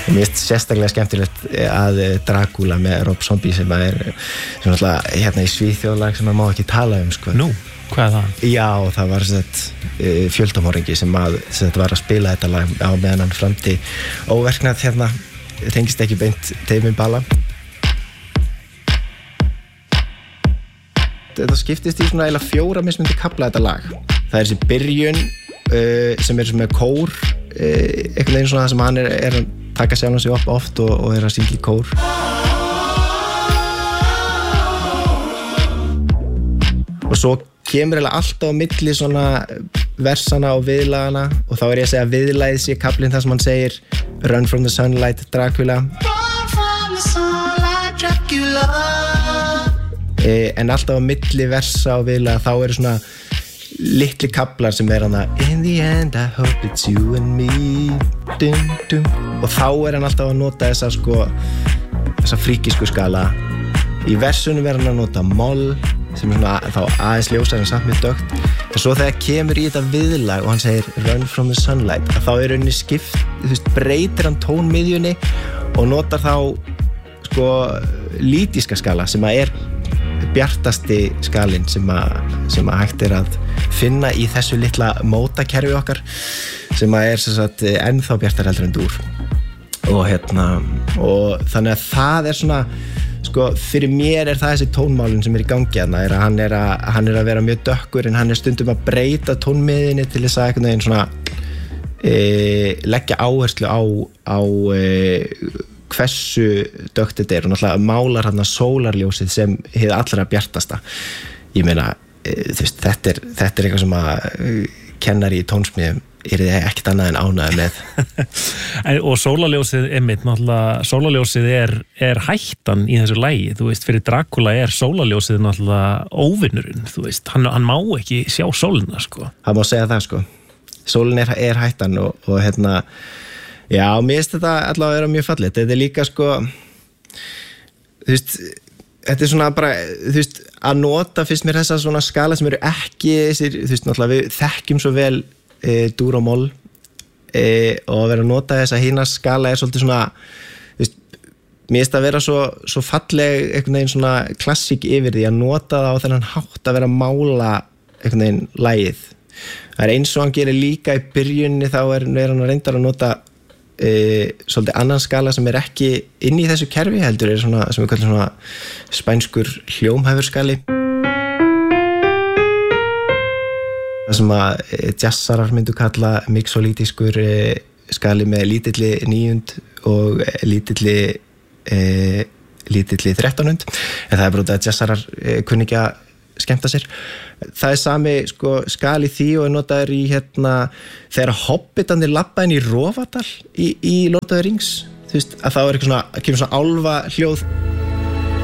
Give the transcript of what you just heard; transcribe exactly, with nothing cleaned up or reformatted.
og mér finnst sérstaklega skemmtilegt að Dracula með Rob Zombie sem er sem alltaf hérna í Svíþjóðlag sem maður má ekki tala um sko. Nú, hvað er það? Já, það var sett fjöldamorðingi sem að sett var að spila þetta lag á meðan hann framti óverknað hérna, tengist ekki beint Tame Impala. Þetta skiptist í svona eiginlega fjóra mismunandi kafla þetta lag. Það er þessi byrjun uh, sem er svona með kór uh, einhvern veginn svona sem hann er, er að taka sjálfan sig upp oft og, og er að syngja í kór. Og svo kemur eiginlega alltaf á milli svona versana og viðlagana og þá er ég að segja viðlagið sé kaflinn þar sem hann segir Run from the sunlight, Dracula. Run from the sunlight, Dracula. En alltaf á milli versa og viðlaga þá eru svona litli kaflar sem er hann að In the end I hope it's you and me dum, dum. Og þá er hann alltaf að nota þessa sko þessa fríkísku skala. Í versunum er hann að nota moll sem er svona þá aðeins ljósar en samt með dögt. En svo þegar kemur í þetta viðlag og hann segir Run from the sunlight þá er henni skipt, þú veist, breytir hann tónmiðjunni og notar þá sko lítíska skala sem að er bjartasti skalinn sem að, sem að hægt er að finna í þessu litla mótakerfi okkar sem að er sem sagt ennþá bjartar heldur en dúr og hérna og þannig að það er svona sko fyrir mér er það þessi tónmálun sem er í gangi hérna er að hann er að, hann er að vera mjög dökkur en hann er stundum að breyta tónmiðinni til þess að einhvern veginn svona e, leggja áherslu á, á e, hversu dökkt þetta er og náttúrulega málar hann að sólarljósið sem hið allra bjartasta. Ég meina, þú veist, þetta er, þetta er eitthvað sem að kennari í tónsmiðum er þið ekkert annað en ánægður með. Og sólarljósið, einmitt, náttúrulega, sólarljósið er, er hættan í þessu lagi, þú veist, fyrir Dracula er sólarljósið náttúrulega óvinnurinn, þú veist, hann, hann má ekki sjá sólina, sko. Það má segja það, sko. Sólin er, er hættan og, og hérna, já, mér finnst þetta allavega að vera mjög fallegt. Þetta er líka sko þú veist, þetta er svona bara þú veist, að nota fyrst mér þessa svona skala sem eru ekki þessir, þú veist, náttúrulega við þekkjum svo vel e, dúr og moll e, og að vera að nota þessa hina skala er svolítið svona þú veist, mér finnst að vera svo, svo falleg einhvern veginn svona klassík yfir því að nota það á þennan hátt að vera að mála einhvern veginn lagið. Það er eins og hann gerir líka í byrjunni þá er, er hann reyndar að nota E, svolítið annan skala sem er ekki inn í þessu kerfi heldur er svona sem við kallum svona spænskur hljómhæfurskali það sem að e, jazzarar myndu kalla mixolítiskur e, skali með lítilli níund og e, lítilli e, lítilli þrettánund en það er bara að jazzarar e, kunni ekki að skemmta sér. Það er sami sko, skali því og er notaður í hérna, þegar hobbitandir labba inn í Rofadal í, í Lord of the Rings, þú veist, að þá er eitthvað svona, kemur svona álfa hljóð